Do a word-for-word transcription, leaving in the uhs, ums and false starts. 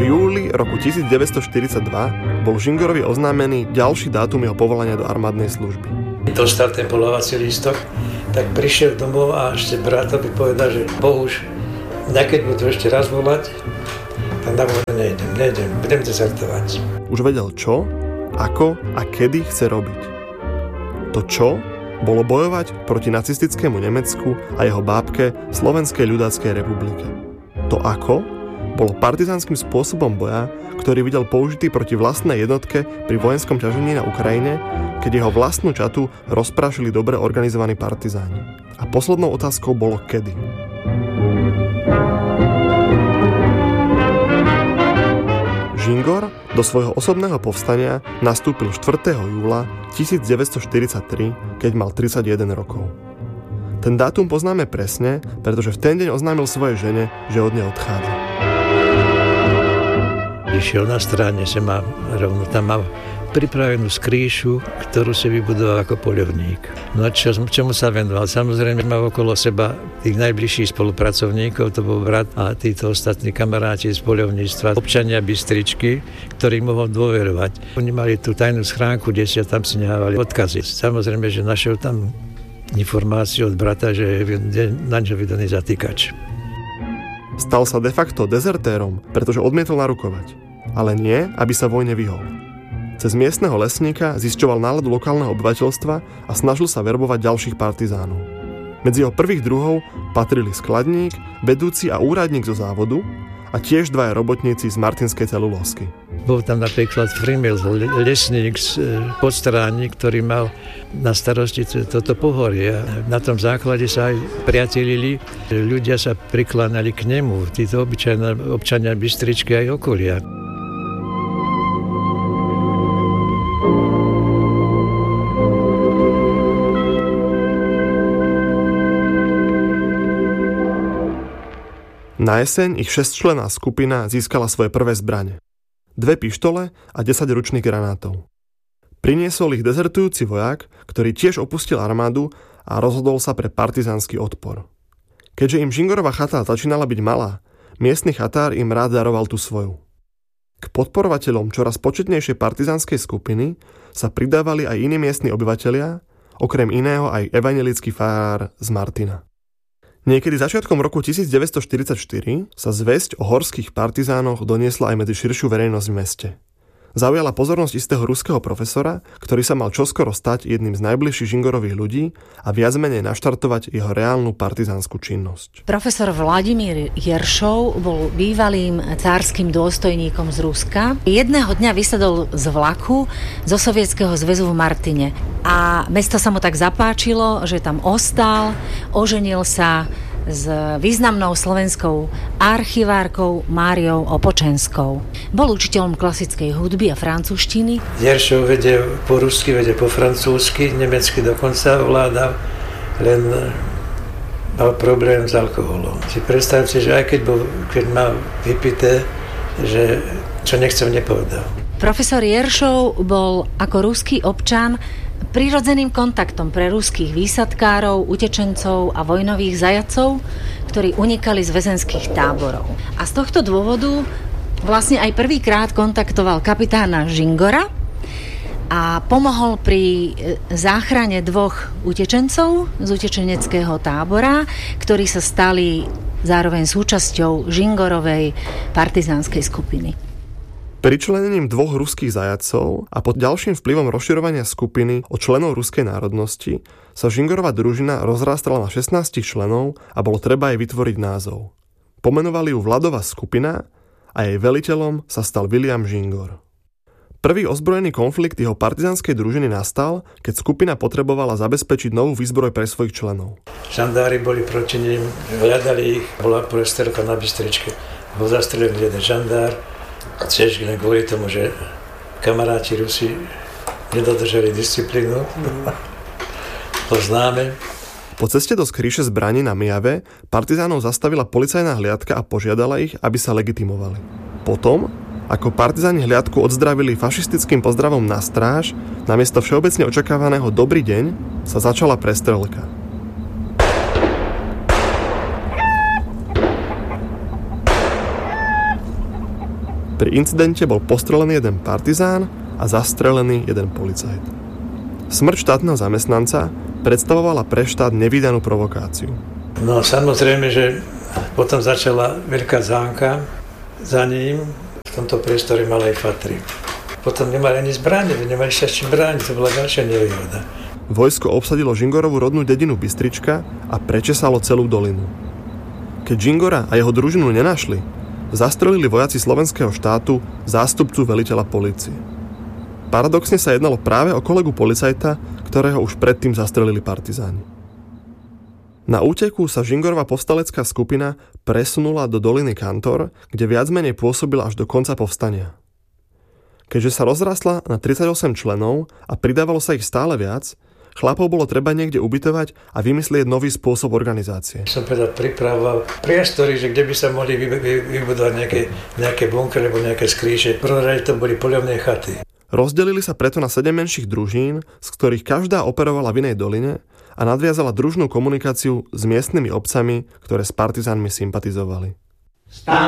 V júli roku devätnásťstoštyridsaťdva bol Žingorovi oznámený ďalší dátum jeho povolania do armádnej služby. Dostal ten povolávací lístok, tak prišiel domov a ešte bratovi povedal, že Bohuž, keď budú ešte raz volať, tak na vojnu nejdem, nejdem, budem dezertovať. Už vedel čo, ako a kedy chce robiť. To čo bolo bojovať proti nacistickému Nemecku a jeho bábke Slovenskej ľudáckej republike. To ako bolo partizánskym spôsobom boja, ktorý videl použitý proti vlastnej jednotke pri vojenskom ťažení na Ukrajine, keď jeho vlastnú čatu rozprášili dobre organizovaní partizáni. A poslednou otázkou bolo kedy. Žingor do svojho osobného povstania nastúpil štvrtého júla devätnásťstoštyridsaťtri, keď mal tridsaťjeden rokov. Ten dátum poznáme presne, pretože v ten deň oznámil svojej žene, že od nej odchádza. Išiel na stráne, že má rovno tam mal pripravenú skrýšu, ktorú si vybudoval ako poľovník. No a čo, čomu sa venoval? Samozrejme mal okolo seba tých najbližších spolupracovníkov, to bol brat a títo ostatní kamaráti z poľovníctva, občania Bystričky, ktorých mohol dôverovať. Oni mali tú tajnú schránku, kde si tam si nehávali odkazy. Samozrejme, že našiel tam informáciu od brata, že je na ňo vydaný zatýkač. Stal sa de facto dezertérom, pretože odmietol narukovať. Ale nie, aby sa vojne vyhol. Cez miestneho lesníka zisťoval náladu lokálneho obyvateľstva a snažil sa verbovať ďalších partizánov. Medzi jeho prvých druhov patrili skladník, vedúci a úradník zo závodu a tiež dvaja robotníci z martinskej celulózky. Bol tam napríklad Frimil, lesník z Podstráni, ktorý mal na starosti toto pohorie. Na tom základe sa aj priatelili, ľudia sa prikláňali k nemu, títo obyčajné občania Bystričky aj okolia. Na jeseň ich šesťčlenná skupina získala svoje prvé zbrane. Dve pištole a desať ručných granátov. Priniesol ich dezertujúci vojak, ktorý tiež opustil armádu a rozhodol sa pre partizánsky odpor. Keďže im Žingorova chata začínala byť malá, miestny chatár im rád daroval tú svoju. K podporovateľom čoraz početnejšej partizánskej skupiny sa pridávali aj iní miestni obyvatelia, okrem iného aj evanjelický farár z Martina. Niekedy začiatkom roku devätnásťstoštyridsaťštyri sa zvesť o horských partizánoch doniesla aj medzi širšiu verejnosť v meste. Zaujala pozornosť istého ruského profesora, ktorý sa mal čoskoro stať jedným z najbližších Žingorových ľudí a viac menej naštartovať jeho reálnu partizánsku činnosť. Profesor Vladimír Jeršov bol bývalým cárskym dôstojníkom z Ruska. Jedného dňa vysadol z vlaku zo Sovietskeho zväzu v Martine a mesto sa mu tak zapáčilo, že tam ostal, oženil sa s významnou slovenskou archivárkou Máriou Opočenskou. Bol učiteľom klasickej hudby a francúzštiny. Jeršov vedie po rusky, vedie po francúzsky, nemecky dokonca ovládal, len mal problém s alkoholom. Si predstavte, že aj keď, bol, keď mal vypité, že čo nechcem, nepovedal. Profesor Jeršov bol ako ruský občan prirodzeným kontaktom pre ruských výsadkárov, utečencov a vojnových zajacov, ktorí unikali z väzenských táborov. A z tohto dôvodu vlastne aj prvýkrát kontaktoval kapitána Žingora a pomohol pri záchrane dvoch utečencov z utečeneckého tábora, ktorí sa stali zároveň súčasťou Žingorovej partizánskej skupiny. Pričlenením dvoch ruských zajatcov a pod ďalším vplyvom rozširovania skupiny o členov ruskej národnosti sa Žingorova družina rozrástala na šestnásť členov a bolo treba jej vytvoriť názov. Pomenovali ju Vladova skupina a jej veliteľom sa stal William Žingor. Prvý ozbrojený konflikt jeho partizánskej družiny nastal, keď skupina potrebovala zabezpečiť novú výzbroj pre svojich členov. Žandári boli proti nim, hľadali ich, bola prestrelka na Bystričke. Bol zastrelený jeden žandár, a tiež kvôli tomu, že kamaráti Rusi nedodržali disciplínu. To známe. Po ceste do skrýše zbraní na Mijave partizánov zastavila policajná hliadka a požiadala ich, aby sa legitimovali. Potom, ako partizáni hliadku odzdravili fašistickým pozdravom na stráž, namiesto všeobecne očakávaného dobrý deň sa začala prestrelka. Pri incidente bol postrelený jeden partizán a zastrelený jeden policajt. Smrť štátneho zamestnanca predstavovala pre štát nevídanú provokáciu. No samozrejme, že potom začala veľká zánka za ním v tomto priestore Malej Fatry. Potom nemali ani zbrane, nemali sa čím brániť, to bola ďalšia nevýhoda. Vojsko obsadilo Žingorovú rodnú dedinu Bystrička a prečesalo celú dolinu. Keď Žingora a jeho družinu nenašli, zastrelili vojaci slovenského štátu zástupcu veliteľa polície. Paradoxne sa jednalo práve o kolegu policajta, ktorého už predtým zastrelili partizáni. Na úteku sa Žingorova povstalecká skupina presunula do doliny Kantor, kde viac menej pôsobila až do konca povstania. Keďže sa rozrastla na tridsaťosem členov a pridávalo sa ich stále viac, chlapov bolo treba niekde ubytovať a vymyslieť nový spôsob organizácie. Som teda pripravoval priestory, že kde by sa mohli vybudovať nejaké, nejaké bunkry alebo nejaké skríže. Prvom rade to boli poľovné chaty. Rozdelili sa preto na sedem menších družín, z ktorých každá operovala v inej doline a nadviazala družnú komunikáciu s miestnymi obcami, ktoré s partizánmi sympatizovali.